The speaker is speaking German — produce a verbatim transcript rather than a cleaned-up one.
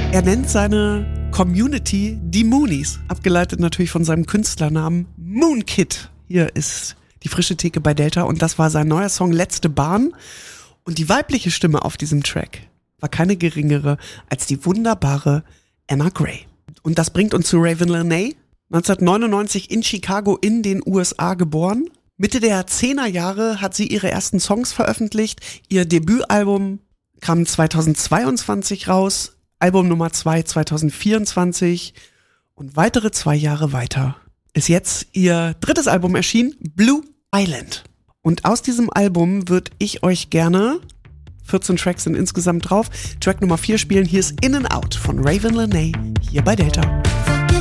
Er nennt seine Community die Moonies, abgeleitet natürlich von seinem Künstlernamen Moonkid. Hier ist die frische Theke bei Delta und das war sein neuer Song Letzte Bahn. Und die weibliche Stimme auf diesem Track war keine geringere als die wunderbare Anna Gray. Und das bringt uns zu Raven Lenae, neunzehnhundertneunundneunzig in Chicago in den U S A geboren. Mitte der Zehnerjahre hat sie ihre ersten Songs veröffentlicht. Ihr Debütalbum kam zweitausendzweiundzwanzig raus, Album Nummer zwei zweitausendvierundzwanzig und weitere zwei Jahre weiter ist jetzt ihr drittes Album erschienen, Blue Island. Und aus diesem Album würde ich euch gerne, vierzehn Tracks sind insgesamt drauf, Track Nummer vier spielen. Hier ist In and Out von Raven Lenae, hier bei Delta.